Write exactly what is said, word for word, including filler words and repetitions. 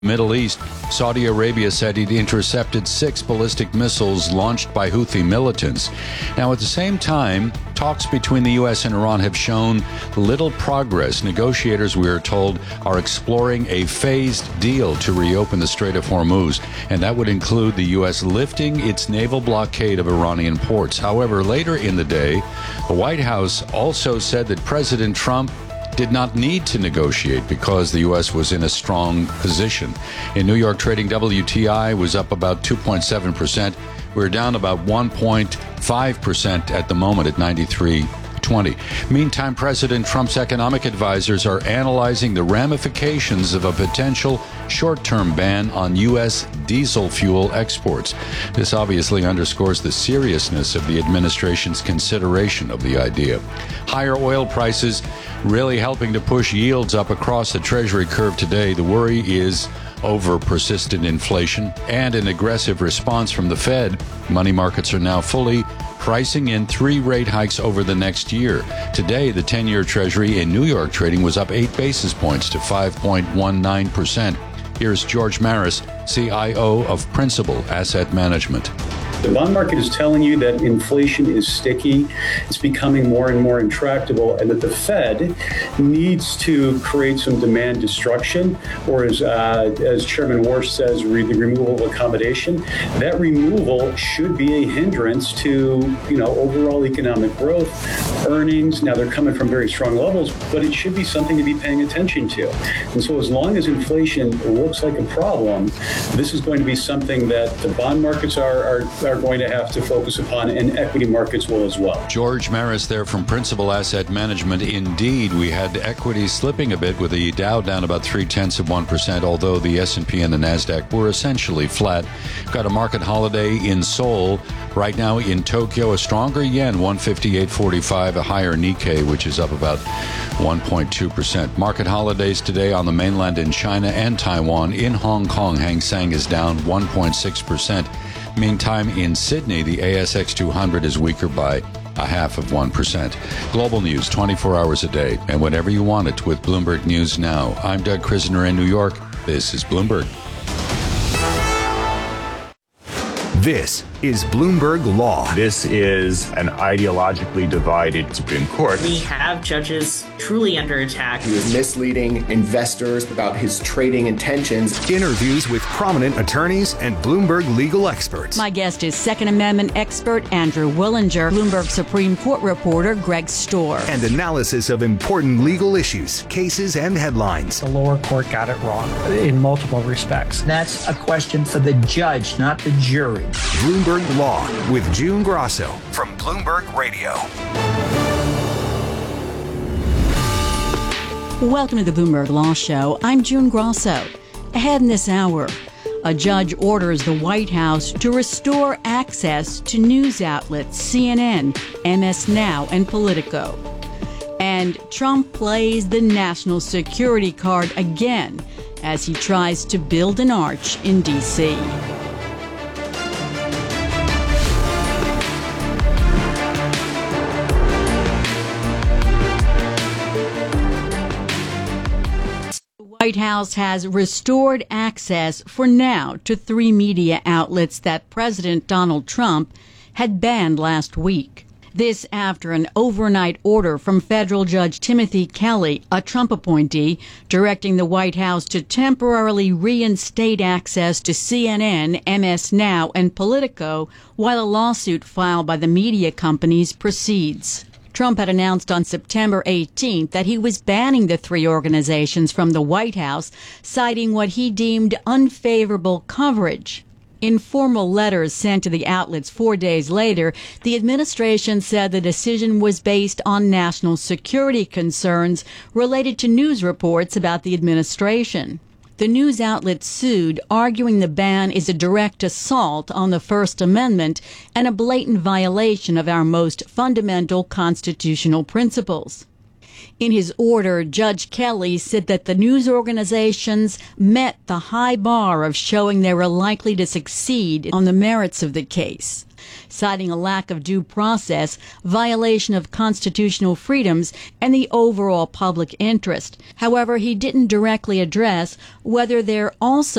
Middle East, Saudi Arabia said it intercepted six ballistic missiles launched by Houthi militants. Now, at the same time, talks between the U S and Iran have shown little progress. Negotiators, we are told, are exploring a phased deal to reopen the Strait of Hormuz, and that would include the U S lifting its naval blockade of Iranian ports. However, later in the day, the White House also said that President Trump did not need to negotiate because the U S was in a strong position. In New York trading, W T I was up about two point seven percent. We're down about one point five percent at the moment at ninety-three twenty. Meantime, President Trump's economic advisors are analyzing the ramifications of a potential short-term ban on U S diesel fuel exports. This obviously underscores the seriousness of the administration's consideration of the idea. Higher oil prices really helping to push yields up across the Treasury curve today. The worry is over persistent inflation and an aggressive response from the Fed. Money markets are now fully pricing in three rate hikes over the next year. Today, the ten-year Treasury in New York trading was up eight basis points to five point one nine percent. Here's George Maris, C I O of Principal Asset Management. The bond market is telling you that inflation is sticky, it's becoming more and more intractable, and that the Fed needs to create some demand destruction, or as, uh, as Chairman Warsh says, re- the removal of accommodation. That removal should be a hindrance to, you know, overall economic growth, earnings. Now, they're coming from very strong levels, but it should be something to be paying attention to. And so as long as inflation looks like a problem, this is going to be something that the bond markets are, are, are are going to have to focus upon, and equity markets will as well. George Maris there from Principal Asset Management. Indeed, we had equities slipping a bit with the Dow down about three-tenths of one percent, although the S and P and the NASDAQ were essentially flat. Got a market holiday in Seoul. Right now in Tokyo, a stronger yen, one fifty-eight forty-five, a higher Nikkei, which is up about one point two percent. Market holidays today on the mainland in China and Taiwan. In Hong Kong, Hang Seng is down one point six percent. Meantime, in Sydney, the A S X two hundred is weaker by a half of one percent. Global news twenty-four hours a day, and whenever you want it with Bloomberg News Now. I'm Doug Krisner in New York. This is Bloomberg. This is Bloomberg Law. This is an ideologically divided Supreme Court. We have judges truly under attack. He was misleading investors about his trading intentions. Interviews with prominent attorneys and Bloomberg legal experts. My guest is Second Amendment expert Andrew Willinger, Bloomberg Supreme Court reporter Greg Stohr. And analysis of important legal issues, cases, and headlines. The lower court got it wrong in multiple respects. That's a question for the judge, not the jury. Bloomberg Law with June Grosso from Bloomberg Radio. Welcome to the Bloomberg Law Show. I'm June Grosso. Ahead in this hour, a judge orders the White House to restore access to news outlets C N N, M S Now, and Politico. And Trump plays the national security card again as he tries to build an arch in D C White House has restored access for now to three media outlets that President Donald Trump had banned last week. This after an overnight order from federal Judge Timothy Kelly, a Trump appointee, directing the White House to temporarily reinstate access to C N N, M S Now, and Politico while a lawsuit filed by the media companies proceeds. Trump had announced on September eighteenth that he was banning the three organizations from the White House, citing what he deemed unfavorable coverage. In formal letters sent to the outlets four days later, the administration said the decision was based on national security concerns related to news reports about the administration. The news outlet sued, arguing the ban is a direct assault on the First Amendment and a blatant violation of our most fundamental constitutional principles. In his order, Judge Kelly said that the news organizations met the high bar of showing they were likely to succeed on the merits of the case. citing a lack of due process, violation of constitutional freedoms, and the overall public interest. However, he didn't directly address whether there also